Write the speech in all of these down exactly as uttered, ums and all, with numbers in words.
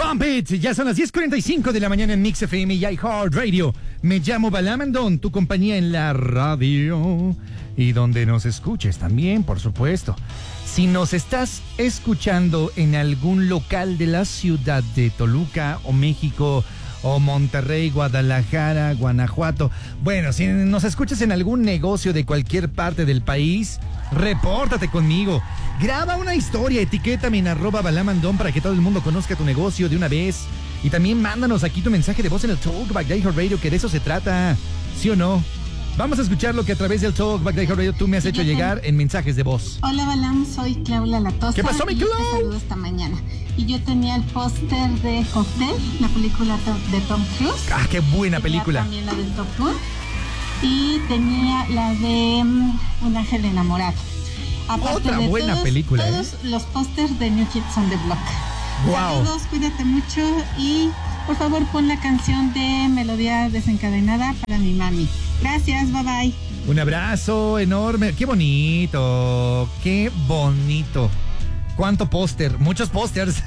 Pump It. Ya son las diez cuarenta y cinco de la mañana en Mix F M y iHeartRadio. Me llamo Balamandón, tu compañía en la radio. Y donde nos escuches también, por supuesto. Si nos estás escuchando en algún local de la ciudad de Toluca o México o Monterrey, Guadalajara, Guanajuato. Bueno, si nos escuchas en algún negocio de cualquier parte del país, repórtate conmigo. Graba una historia, etiquétame en arroba balamandón para que todo el mundo conozca tu negocio de una vez. Y también mándanos aquí tu mensaje de voz en el Talkback de iHeartRadio, que de eso se trata, ¿sí o no? Vamos a escuchar lo que a través del Talkback de iHeartRadio tú me has hecho llegar en mensajes de voz. Hola Balam, soy Claudia Latosa. ¿Qué pasó, mi Clau? Te saludo esta mañana. Y yo tenía el póster de Cocktail, la película de Tom Cruise. Ah, qué buena tenía película. También la del Top Gun. Y tenía la de um, Un ángel enamorado. Aparte Otra de buena todos, película, todos ¿eh? los pósters de New Kids on the Block. Wow. Saludos, cuídate mucho y por favor pon la canción de Melodía Desencadenada para mi mami. Gracias, bye bye. Un abrazo enorme. Qué bonito, qué bonito. ¿Cuánto póster? Muchos pósters.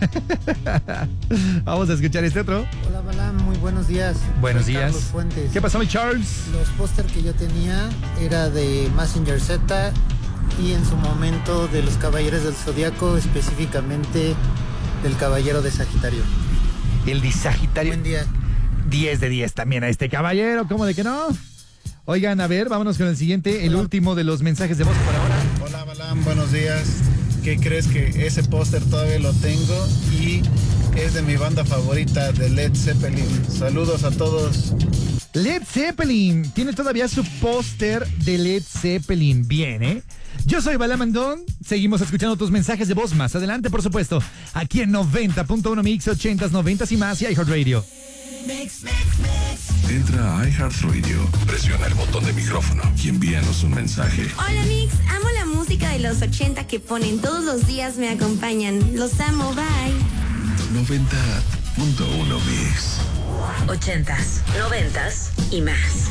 Vamos a escuchar este otro. Hola Balam, muy buenos días. Buenos Soy días. Carlos Fuentes. ¿Qué pasó, mi Charles? Los póster que yo tenía era de Mazinger Z y en su momento de los Caballeros del Zodiaco, específicamente del Caballero de Sagitario. El de Sagitario. Buen día. diez de diez también a este caballero, ¿cómo de que no? Oigan, a ver, vámonos con el siguiente, el Hola. último de los mensajes de voz por ahora. Hola Balam, buenos días. ¿Qué crees que ese póster todavía lo tengo? Y es de mi banda favorita, de Led Zeppelin. Saludos a todos. Led Zeppelin, tiene todavía su póster de Led Zeppelin. Bien, ¿eh? Yo soy Balamandón, seguimos escuchando tus mensajes de voz más adelante, por supuesto, aquí en noventa punto uno Mix, ochentas, noventas y más y iHeartRadio. Mix, mix, mix. Entra a iHeartRadio, presiona el botón de micrófono y envíanos un mensaje. Hola Mix, amo la música de los ochenta que ponen todos los días, me acompañan. Los amo, bye. noventa punto uno Mix. Ochentas, noventas y más.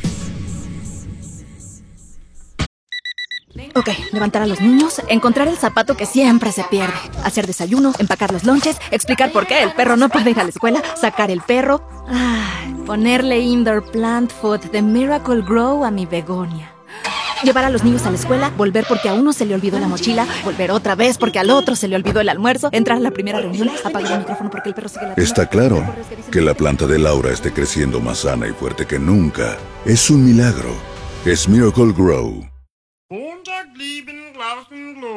Ok, levantar a los niños, encontrar el zapato que siempre se pierde, hacer desayuno, empacar los lonches, explicar por qué el perro no puede ir a la escuela, sacar el perro, ay, ponerle indoor plant food de Miracle Grow a mi begonia. Llevar a los niños a la escuela, volver porque a uno se le olvidó la mochila, volver otra vez porque al otro se le olvidó el almuerzo, entrar a la primera reunión, apagar el micrófono porque el perro sigue latiendo. Está claro que la planta de Laura esté creciendo más sana y fuerte que nunca. Es un milagro. Es Miracle Grow.